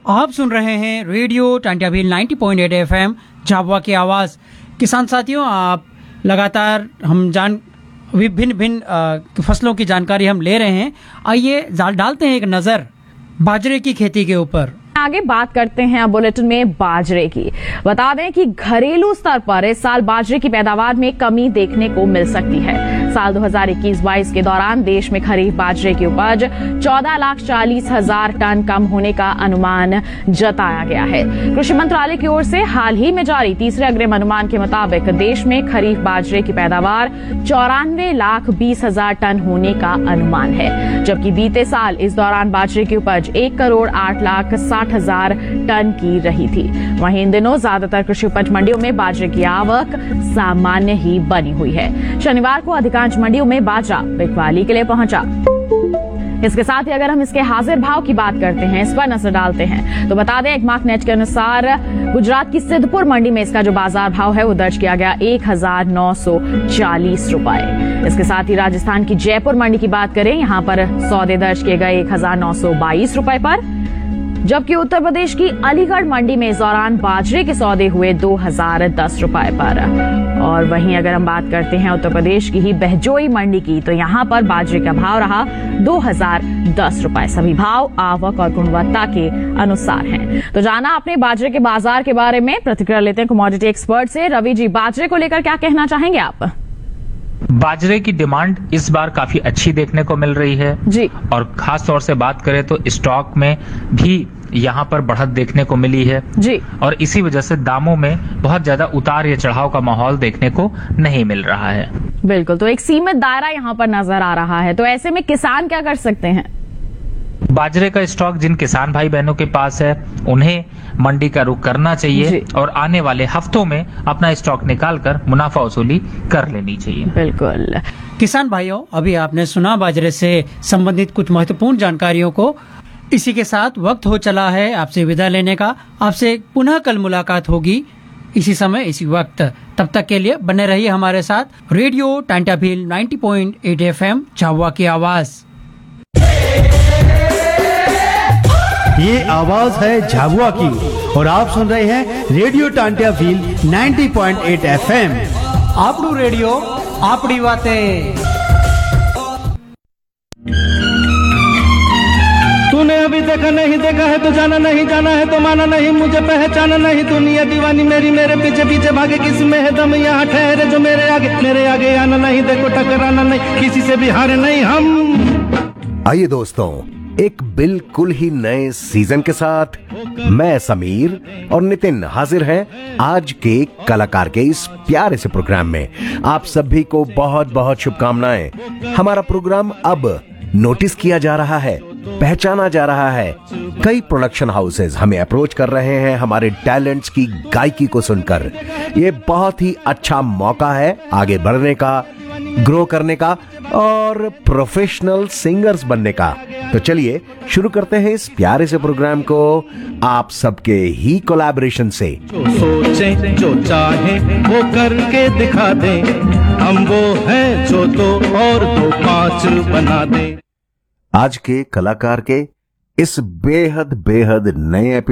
आप सुन रहे हैं रेडियो टांट्याभील 90.8 एफएम झाबुआ की आवाज़। किसान साथियों, आप लगातार हम विभिन्न फसलों की जानकारी हम ले रहे हैं। आइए डालते हैं एक नज़र बाजरे की खेती के ऊपर। आगे बात करते हैं अब बुलेटिन में बाजरे की। बता दें कि घरेलू स्तर पर इस साल बाजरे की पैदावार में कमी देखने को मिल सकती है। साल 2021-22 के दौरान देश में खरीफ बाजरे की उपज 14,40,000 टन कम होने का अनुमान जताया गया है। कृषि मंत्रालय की ओर से हाल ही में जारी तीसरे अग्रिम अनुमान के मुताबिक देश में खरीफ बाजरे की पैदावार 94,20,000 टन होने का अनुमान है, जबकि बीते साल इस दौरान बाजरे की उपज 1,08,60,000 टन की रही थी। वहीं इन दिनों ज्यादातर कृषि उपज मंडियों में बाजरे की आवक सामान्य ही बनी हुई है। शनिवार को अधिकांश मंडियों में बाजरा बिकवाली के लिए पहुंचा। इसके साथ ही अगर हम इसके हाजिर भाव की बात करते हैं, इस पर नजर डालते हैं, तो बता दें एक मार्क नेट के अनुसार गुजरात की सिद्धपुर मंडी में इसका जो बाजार भाव है वो दर्ज किया गया 1,940 रुपए। इसके साथ ही राजस्थान की जयपुर मंडी की बात करें, यहां पर सौदे दर्ज किए गए 1,922 रुपए पर, जबकि उत्तर प्रदेश की अलीगढ़ मंडी में इस दौरान बाजरे के सौदे हुए 2,010 रुपए पर। और वहीं अगर हम बात करते हैं उत्तर प्रदेश की ही बहजोई मंडी की, तो यहां पर बाजरे का भाव रहा 2,010 रुपए। सभी भाव आवक और गुणवत्ता के अनुसार हैं। तो जाना आपने बाजरे के बाजार के बारे में, प्रतिक्रिया लेते हैं कमोडिटी एक्सपर्ट से। रवि जी, बाजरे को लेकर क्या कहना चाहेंगे आप? बाजरे की डिमांड इस बार काफी अच्छी देखने को मिल रही है जी, और खास तौर से बात करें तो स्टॉक में भी यहाँ पर बढ़त देखने को मिली है जी, और इसी वजह से दामों में बहुत ज्यादा उतार या चढ़ाव का माहौल देखने को नहीं मिल रहा है। बिल्कुल, तो एक सीमित दायरा यहाँ पर नजर आ रहा है। तो ऐसे में किसान क्या कर सकते हैं? बाजरे का स्टॉक जिन किसान भाई बहनों के पास है उन्हें मंडी का रुख करना चाहिए और आने वाले हफ्तों में अपना स्टॉक निकालकर मुनाफा वसूली कर लेनी चाहिए। बिल्कुल। किसान भाइयों, अभी आपने सुना बाजरे से संबंधित कुछ महत्वपूर्ण जानकारियों को। इसी के साथ वक्त हो चला है आपसे विदा लेने का। आपसे पुनः कल मुलाकात होगी इसी समय इसी वक्त। तब तक के लिए बने रहिए हमारे साथ। रेडियो टांट्याभील 90.8 एफएम झाबुआ की आवाज़। ये आवाज है झाबुआ की और आप सुन रहे हैं रेडियो टांट्याभील 90.8 एफएम। आपनू रेडियो आपड़ी बातें। तूने अभी देखा नहीं देखा है तो जाना नहीं, जाना है तो माना नहीं, मुझे पहचाना नहीं, दुनिया दीवानी मेरी, मेरे पीछे पीछे भागे, किसी में है दम यहाँ ठहरे जो मेरे आगे आना नहीं, देखो टकराना नहीं, किसी से भी हारे नहीं हम। आइए दोस्तों, एक बिल्कुल ही नए सीजन के साथ मैं समीर और नितिन हाजिर हैं आज के कलाकार के इस प्यारे से प्रोग्राम में। आप सभी को बहुत बहुत शुभकामनाएं। हमारा प्रोग्राम अब नोटिस किया जा रहा है, पहचाना जा रहा है। कई प्रोडक्शन हाउसेज हमें अप्रोच कर रहे हैं हमारे टैलेंट्स की गायकी को सुनकर। ये बहुत ही अच्छा मौका है आगे बढ़ने का, ग्रो करने का और प्रोफेशनल सिंगर्स बनने का। तो चलिए शुरू करते हैं इस प्यारे से प्रोग्राम को आप सबके ही कोलैबोरेशन से। जो सोचे जो चाहे वो करके दिखा दे, हम वो हैं जो दो और दो पांच बना दे। आज के कलाकार के इस बेहद नए